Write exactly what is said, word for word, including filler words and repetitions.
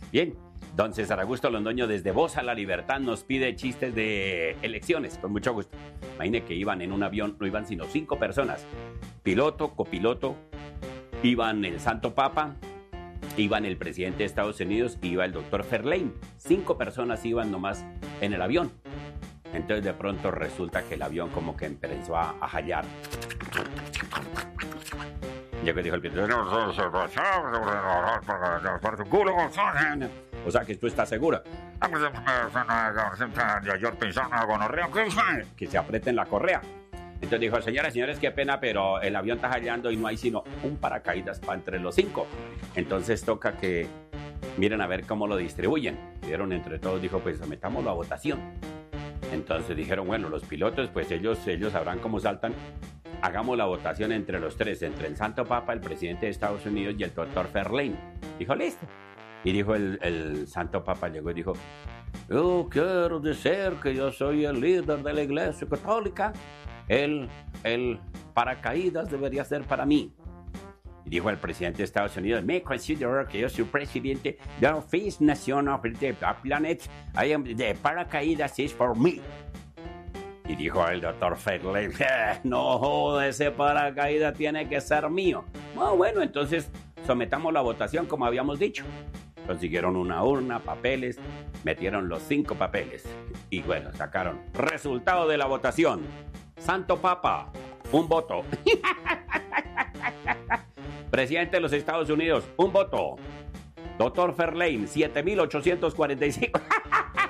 Bien, don César Augusto Londoño desde Voz a la Libertad nos pide chistes de elecciones, con mucho gusto. Imagine que iban en un avión, no iban sino cinco personas. Piloto, copiloto, iban el Santo Papa, iban el presidente de Estados Unidos y iba el doctor Verlaine. Cinco personas iban nomás en el avión. Entonces de pronto resulta que el avión como que empezó a, a jallar. Y que dijo el piloto, o sea que tú estás segura. Que se aprieten la correa. Entonces dijo, señoras y señores, qué pena, pero el avión está hallando y no hay sino un paracaídas para entre los cinco. Entonces toca que miren a ver cómo lo distribuyen. Dieron entre todos, dijo, pues metámoslo a votación. Entonces dijeron, bueno, los pilotos, pues ellos, ellos sabrán cómo saltan. Hagamos la votación entre los tres, entre el Santo Papa, el presidente de Estados Unidos y el doctor Verlaine. Dijo, listo. Y dijo el, el Santo Papa, llegó y dijo, yo quiero decir que yo soy el líder de la Iglesia Católica. El, el paracaídas debería ser para mí. Y dijo el presidente de Estados Unidos, me considero que yo soy presidente de la First Nation of the Planet. I am, the paracaídas is for me. Y dijo el doctor Verlaine, no joda, ese paracaídas tiene que ser mío. Ah, bueno, entonces sometamos la votación como habíamos dicho. Consiguieron una urna, papeles, metieron los cinco papeles. Y bueno, sacaron resultado de la votación. Santo Papa, un voto. Presidente de los Estados Unidos, un voto. Doctor Verlaine, siete mil ochocientos cuarenta y cinco.